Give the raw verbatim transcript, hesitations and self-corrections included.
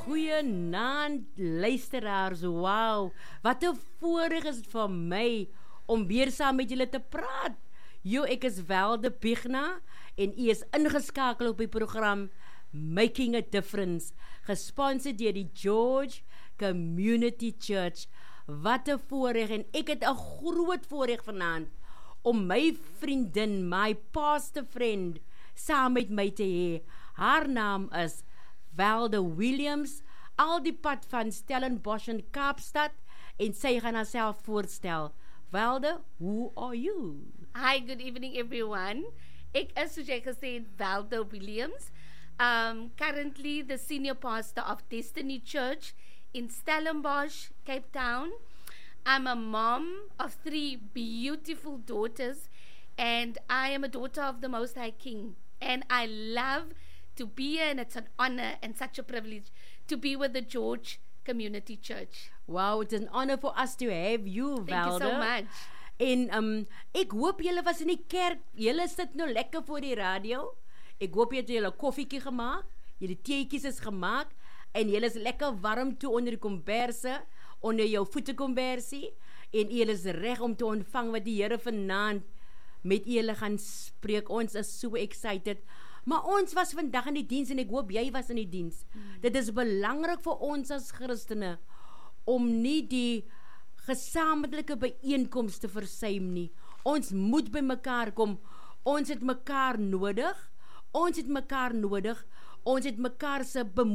Goeienaand luisteraars, wauw, wat 'n voorreg is vir my om weer saam met julle te praat. Jo, ek is Welde Pigna en u is ingeskakel op die program Making a Difference, gesponsord deur die George Community Church. Wat 'n voorreg, en ek het 'n groot voorreg vanaand om my vriendin, my pastor friend, saam met my te hê. Haar naam is Welde Williams, al die pad van Stellenbosch in Kaapstad, en sy gaan haarself voorstel. Welde, who are you? Hi, good evening everyone. Ek is, soos jy gesê het, Welde Williams. Um, currently the senior pastor of Destiny Church in Stellenbosch, Cape Town. I'm a mom of three beautiful daughters, and I am a daughter of the Most High King. And I love to be here, and it's an honor and such a privilege to be with the George Community Church. Wow, it's an honor for us to have you, Thank Welde. you so much. En um, ek hoop julle was in die kerk, julle sit nou lekker voor die radio. Ek hoop jy het julle koffiekie gemaak, julle teetjies is gemaak, en julle is lekker warm toe onder die komberse, onder jou voetekombersie, en julle is reg om te ontvang wat die Here vanaand met julle gaan spreek. Ons is so excited. Maar ons was vandag in die diens, en ek hoop jy was in die diens. Hmm. Dit is belangrik vir ons as Christene om nie die gesamentlike byeenkoms te versuim nie. Ons moet by mekaar kom. Ons het mekaar nodig. Ons het mekaar nodig. Ons het mekaar se